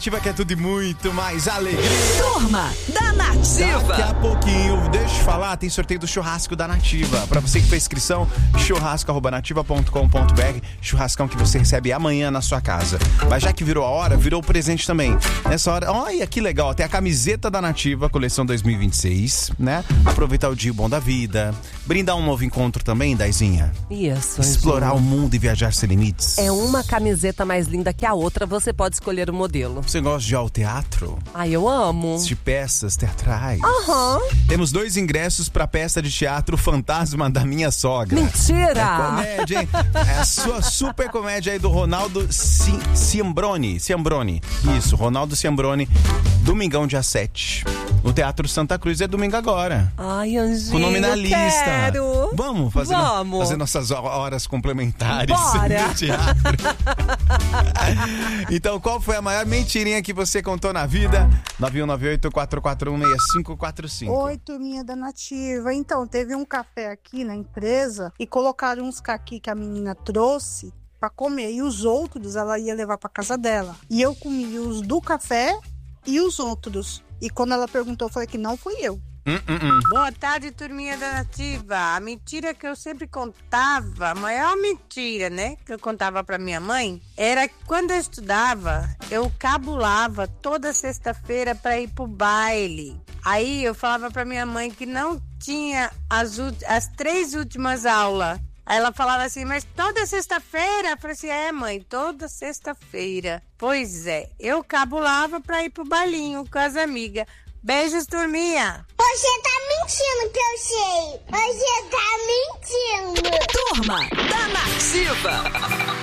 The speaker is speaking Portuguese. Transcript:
Ativa que é tudo e muito mais alegria. Turma da Nativa. Daqui a pouquinho, deixa eu falar, tem sorteio do churrasco da Nativa. Pra você que fez inscrição, churrasco@nativa.com.br. Churrascão que você recebe amanhã na sua casa. Mas já que virou a hora, virou o presente também. Nessa hora, olha que legal, tem a camiseta da Nativa, coleção 2026, né? Aproveitar o dia bom da vida. Brindar um novo encontro também, Daizinha. Isso. Explorar o mundo e viajar sem limites. É uma camiseta mais linda que a outra, você pode escolher o modelo. Você gosta de ir ao teatro? Ai, eu amo. De peças teatrais? Aham. Temos 2 ingressos pra peça de teatro Fantasma da Minha Sogra. Mentira! É comédia, hein? É a sua super comédia aí do Ronaldo Ciambroni. Isso, Ronaldo Ciambroni. Domingão, dia 7. No Teatro Santa Cruz, é domingo agora. Ai, Anjinho, Com o nome na lista. Quero. Vamos fazer nossas horas complementares Bora. no teatro. Então, qual foi a maior mentirinha que você contou na vida? 9198-441-6545. Oi, turminha da Nativa. Então, teve um café aqui na empresa e colocaram uns caqui que a menina trouxe pra comer. E os outros ela ia levar pra casa dela. E eu comi os do café e os outros. E quando ela perguntou, eu falei que não fui eu. Boa tarde, turminha da Nativa. A mentira que eu sempre contava, a maior mentira, né, que eu contava pra minha mãe, era que quando eu estudava, eu cabulava toda sexta-feira pra ir pro baile. Aí eu falava pra minha mãe que não tinha as 3 últimas aulas. Aí ela falava assim, mas toda sexta-feira? Eu falei assim, mãe, toda sexta-feira. Pois é, eu cabulava pra ir pro bailinho com as amigas. Beijos, turminha. Você tá mentindo que eu sei. Você tá mentindo. Turma da Nativa.